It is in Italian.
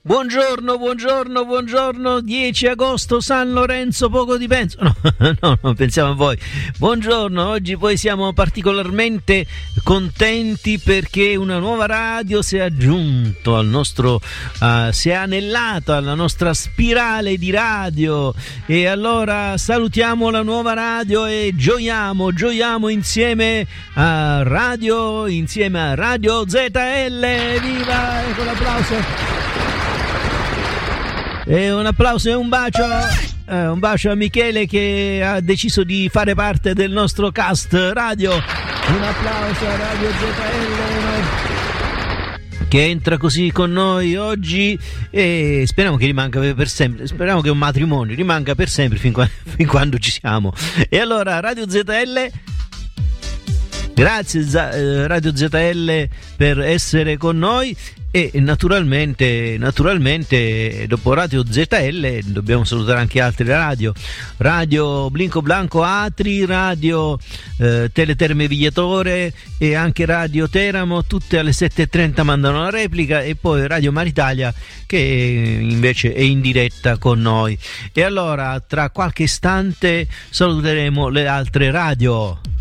Buongiorno, 10 agosto, San Lorenzo, poco ti penso. No, non pensiamo a voi. Buongiorno, oggi poi siamo particolarmente contenti perché una nuova radio si è aggiunto al nostro, si è anellata alla nostra spirale di radio, e allora salutiamo la nuova radio e gioiamo insieme a Radio ZL. Viva! Ecco l'applauso. E un applauso e un bacio a Michele che ha deciso di fare parte del nostro cast radio. Un applauso a Radio ZL che entra così con noi oggi, e speriamo che rimanga per sempre. Speriamo che un matrimonio rimanga per sempre fin quando ci siamo. E allora Radio ZL, grazie Radio ZL per essere con noi. E naturalmente dopo Radio ZL dobbiamo salutare anche altre radio Blinco Blanco Atri, Radio Teleterme Vigliatore e anche Radio Teramo, tutte alle 7:30 mandano la replica, e poi Radio Maritalia che invece è in diretta con noi. E allora tra qualche istante saluteremo le altre radio.